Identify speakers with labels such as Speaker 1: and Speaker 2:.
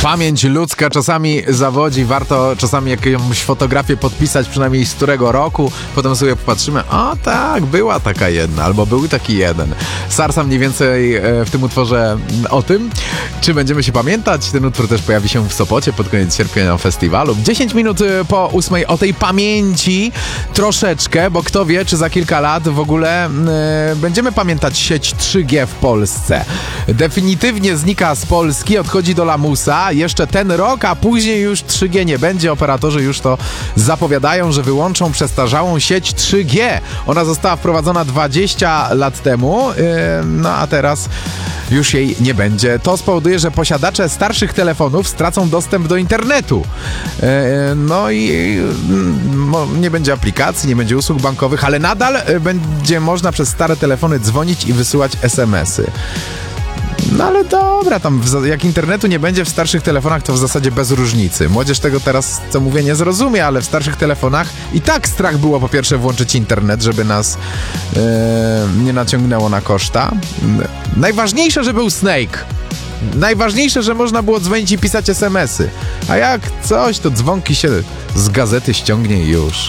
Speaker 1: Pamięć ludzka czasami zawodzi, warto czasami jakąś fotografię podpisać, przynajmniej z którego roku, potem sobie popatrzymy, o tak, była taka jedna, albo był taki jeden. Sarsa mniej więcej w tym utworze o tym, czy będziemy się pamiętać. Ten utwór też pojawi się w Sopocie pod koniec sierpnia na festiwalu. 10 minut po 8 o tej pamięci troszeczkę, bo kto wie, czy za kilka lat w ogóle będziemy pamiętać sieć 3G w Polsce. Definitywnie znika z Polski, odchodzi do lamusa. Jeszcze ten rok, a później już 3G nie będzie. Operatorzy już to zapowiadają, że wyłączą przestarzałą sieć 3G. Ona została wprowadzona 20 lat temu, no a teraz już jej nie będzie. To spowoduje, że posiadacze starszych telefonów stracą dostęp do internetu. No i nie będzie aplikacji, nie będzie usług bankowych, ale nadal będzie można przez stare telefony dzwonić i wysyłać SMS-y. No ale dobra, tam jak internetu nie będzie w starszych telefonach, to w zasadzie bez różnicy. Młodzież tego teraz, co mówię, nie zrozumie, ale w starszych telefonach i tak strach było po pierwsze włączyć internet, żeby nas nie naciągnęło na koszta. Najważniejsze, że był Snake. Najważniejsze, że można było dzwonić i pisać SMS-y. A jak coś, to dzwonki się z gazety ściągnie i już.